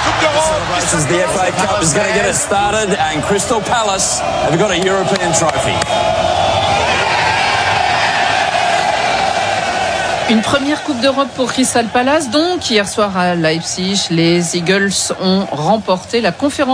Coupe d'Europe. The FA Cup is going to get us started, and Crystal Palace have got a European trophy. Une première Coupe d'Europe pour Crystal Palace. Donc, hier soir à Leipzig, les Eagles ont remporté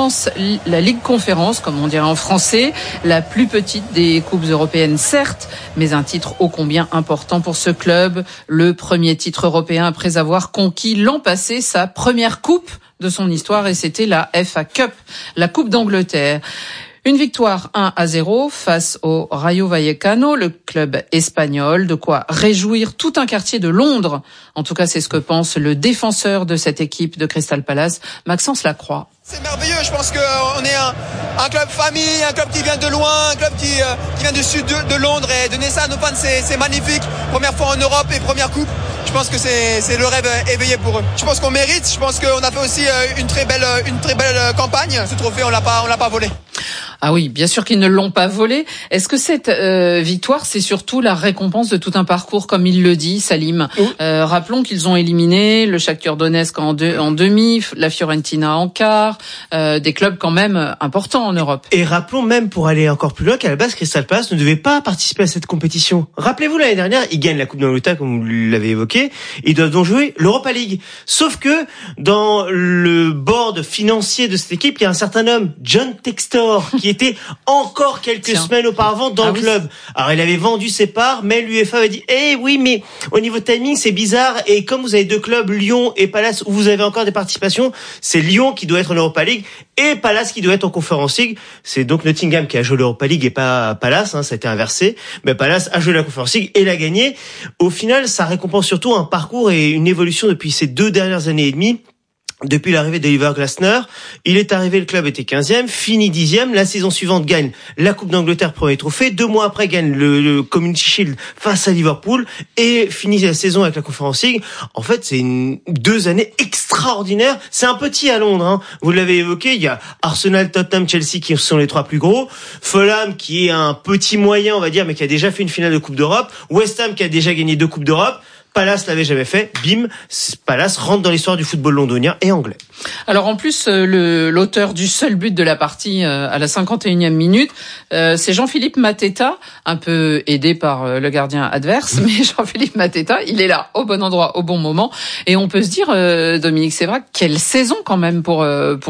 la Ligue Conférence, comme on dirait en français, la plus petite des coupes européennes, certes, mais un titre ô combien important pour ce club. Le premier titre européen après avoir conquis l'an passé sa première coupe de son histoire, et c'était la FA Cup, la Coupe d'Angleterre. Une victoire 1-0 face au Rayo Vallecano, le club espagnol, de quoi réjouir tout un quartier de Londres. En tout cas, c'est ce que pense le défenseur de cette équipe de Crystal Palace, Maxence Lacroix. C'est merveilleux, je pense qu'on est un club famille, un club qui vient de loin, un club qui vient du sud de Londres, et donner ça à nos fans, c'est magnifique. Première fois en Europe et première coupe. Je pense que c'est le rêve éveillé pour eux. Je pense qu'on mérite, je pense qu'on a fait aussi une très belle campagne. Ce trophée, on l'a pas volé. Ah oui, bien sûr qu'ils ne l'ont pas volé. Est-ce que cette victoire, c'est surtout la récompense de tout un parcours, comme il le dit, Salim? Oui. Rappelons qu'ils ont éliminé le Shakhtar Donetsk en demi, la Fiorentina en quart, des clubs quand même importants en Europe. Et rappelons même, pour aller encore plus loin, qu'à la base, Crystal Palace ne devait pas participer à cette compétition. Rappelez-vous, l'année dernière, ils gagnent la Coupe d'Angleterre, comme vous l'avez évoqué. Ils doivent donc jouer l'Europa League. Sauf que, dans le board financier de cette équipe, il y a un certain homme, John Textor, qui était encore quelques semaines auparavant dans le club. Alors, il avait vendu ses parts, mais l'UEFA avait dit, oui, mais au niveau timing, c'est bizarre, et comme vous avez deux clubs, Lyon et Palace, où vous avez encore des participations, c'est Lyon qui doit être en Europa League, et Palace qui doit être en Conference League. C'est donc Nottingham qui a joué l'Europa League et pas Palace, ça a été inversé. Mais Palace a joué la Conference League et l'a gagné. Au final, ça récompense surtout un parcours et une évolution depuis ces 2 dernières années et demie. Depuis l'arrivée d'Oliver Glasner, il est arrivé, le club était 15e, fini 10e, la saison suivante gagne la Coupe d'Angleterre, premier trophée, 2 mois après gagne le Community Shield face à Liverpool, et finit la saison avec la Conference League. En fait, c'est 2 années extraordinaires. C'est un petit à Londres, hein. Vous l'avez évoqué, il y a Arsenal, Tottenham, Chelsea qui sont les 3 plus gros, Fulham qui est un petit moyen, on va dire, mais qui a déjà fait une finale de Coupe d'Europe, West Ham qui a déjà gagné 2 Coupes d'Europe, Palace l'avait jamais fait, bim, Palace rentre dans l'histoire du football londonien et anglais. Alors en plus, l'auteur du seul but de la partie à la 51e minute, c'est Jean-Philippe Mateta, un peu aidé par le gardien adverse, mais Jean-Philippe Mateta, il est là au bon endroit, au bon moment, et on peut se dire, Dominique Sévrac, quelle saison quand même pour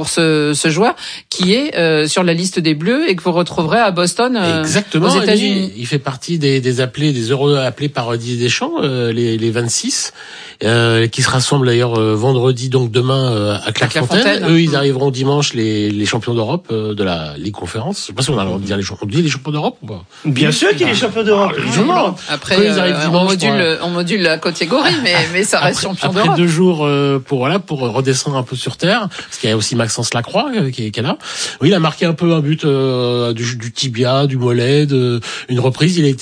ce joueur qui est sur la liste des Bleus et que vous retrouverez à Boston. Exactement, aux États-Unis. Il fait partie des appelés, des heureux appelés par Didier Deschamps, les 26, qui se rassemblent d'ailleurs vendredi, donc demain à Clairefontaine. Eux, ils arriveront dimanche, les champions d'Europe de la Ligue Conférence. Je sais pas si on a le droit de dire les champions. On dit les champions d'Europe ou pas? Bien sûr qu'il est champion d'Europe. Après, on module la catégorie, mais ça reste champion d'Europe. Après 2 jours pour redescendre un peu sur terre, parce qu'il y a aussi Maxence Lacroix qui est là. Oui, il a marqué un peu un but du tibia, du mollet, une reprise. Il a été